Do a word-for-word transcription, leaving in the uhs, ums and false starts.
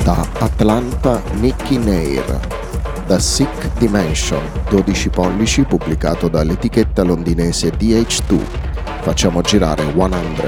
Da Atlanta, Nicky Nair. The Sick Dimension, dodici pollici, pubblicato dall'etichetta londinese D H due. Facciamo girare cento.